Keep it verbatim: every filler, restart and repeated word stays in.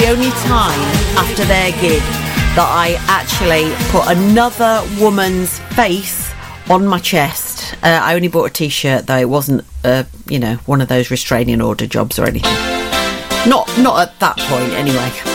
the only time after their gig that I actually put another woman's face on my chest. Uh, I only bought a T-shirt though. It wasn't, uh, you know, one of those restraining order jobs or anything. Not, not at that point anyway.